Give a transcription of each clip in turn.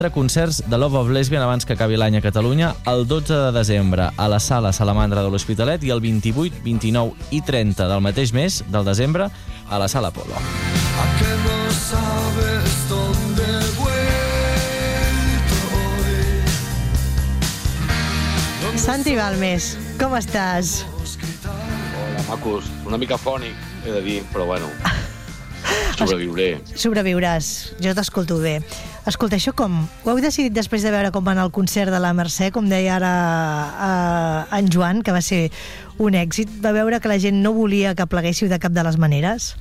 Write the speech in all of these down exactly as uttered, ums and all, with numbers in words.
Concerts de Love of Lesbian abans que acabi l'any a Catalunya, el dotze de desembre a la Sala Salamandra de l'Hospitalet i el vint-i-vuit, vint-i-nou i trenta del mateix mes, del desembre, a la Sala Apolo. Santi Balmes, com estàs? Hola, macos. Una mica fònic, he de dir, però bueno, sobreviuré. Sobreviuràs, jo t'escolto bé. Escolta, això com? Ho heu decidit després de veure com va anar el concert de la Mercè, com deia ara eh, en Joan, que va ser un èxit? Va veure que la gent no volia que pleguéssiu de cap de les maneres?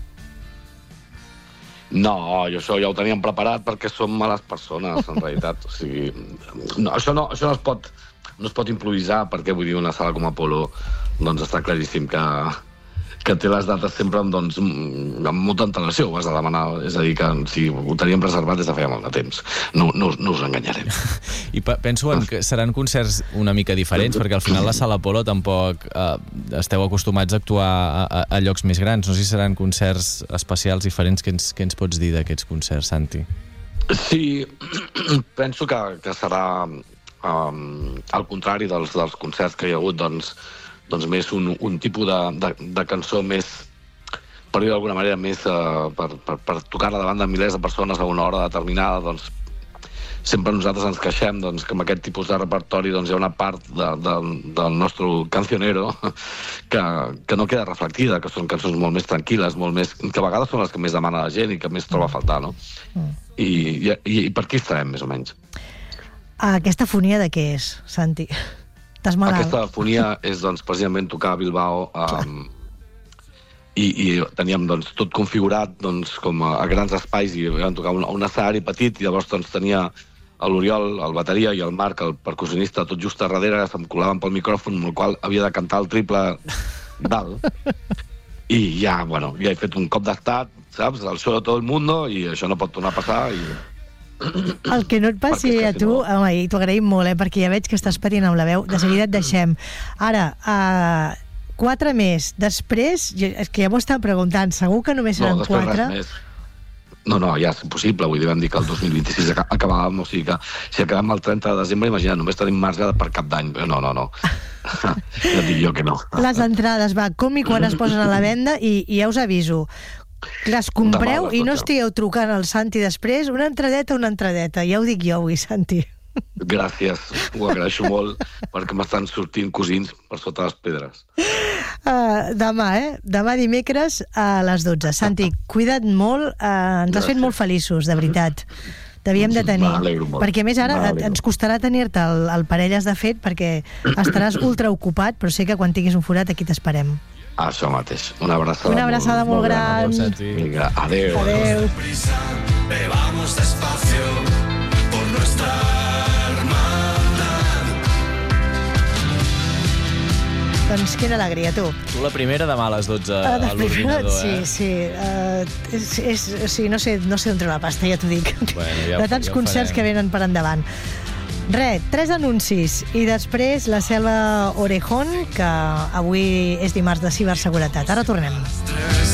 No, jo això ja ho teníem preparat perquè som males persones, en realitat. O sigui, no, això no, això no es pot... no es pot improvisar, perquè vull dir, una sala com Apolo, doncs està claríssim que, que té les dates sempre amb, doncs, amb molta antelació, ho has de demanar. És a dir, que si ho teníem reservat des de feia molt de temps. No, no, no us enganyarem. I penso en que seran concerts una mica diferents, perquè al final la sala Apolo tampoc eh, esteu acostumats a actuar a, a, a llocs més grans. No sé si seran concerts especials diferents. Què ens, què ens pots dir d'aquests concerts, Santi? Sí, penso que, que serà... Um, al contrari dels, dels concerts que hi ha hagut, doncs, doncs més un, un tipus de, de, de cançó més, per dir d'alguna manera, més uh, per, per, per tocar-la davant de milers de persones a una hora determinada. Doncs sempre nosaltres ens queixem doncs, que amb aquest tipus de repertori doncs, hi ha una part de, de, del nostre cancionero que, que no queda reflectida, que són cançons molt més tranquil·les, molt més, que a vegades són les que més demana la gent i que més troba a faltar, no? I, i, i per aquí estarem, més o menys. Aquesta fonia de què és, Santi? T'has malalt? Aquesta fonia és, doncs, precisament tocar a Bilbao um, i, i teníem, doncs, tot configurat, doncs, com a, a grans espais i vam tocar un, un escenari petit i llavors, doncs, tenia l'Oriol, el bateria, i el Marc, el percussionista, tot just a darrere, se'm colaven pel micròfon, amb el qual havia de cantar el triple dalt. I ja, bueno, ja he fet un cop d'estat, saps? El show de tot el mundo i això no pot tornar a passar i... El que no et passi a tu, home, i t'ho agraïm molt, eh, perquè ja veig que estàs patint amb la veu, de seguida et deixem. Ara, uh, quatre més, després, és que ja m'ho estava preguntant, segur que només seran no, quatre? No, no, ja és impossible, vull dir, vam dir que el dos mil vint-i-sis acabàvem, o sigui que si acabem el trenta de desembre, imagina, només tenim marge per cap d'any, però no, no, no. Ja dic jo que no. Les entrades, va, com i quan es posen a la venda, i, i ja us aviso, les compreu i no estigueu trucant al Santi després, una entradeta, una entradeta, ja ho dic jo avui, Santi. Gràcies, ho agraeixo molt, perquè m'estan sortint cosins per sota les pedres. Uh, demà, eh? Demà dimecres a les dotze. Santi, cuida't molt, uh, ens has fet molt feliços, de veritat. T'havíem de tenir. Perquè a més ara ens costarà tenir-te el, el Parelles de fet, perquè estaràs ultra ocupat, però sé que quan tinguis un forat aquí t'esperem. Això mateix. Una abraçada, Una abraçada molt, molt gran. gran. Vinga, adéu. Adéu. Bebamos despacio por nuestra hermandad. Doncs quina alegria, tu. Tu la primera demà a les dotze uh, a l'ordinador, sí, eh? Sí, sí. Uh, és, és, sí no, sé, no sé on treu la pasta, ja t'ho dic. Bueno, ja de tants ja concerts que venen per endavant. Res, tres anuncis i després la Selva Orejón, que avui és dimarts de ciberseguretat. Ara tornem.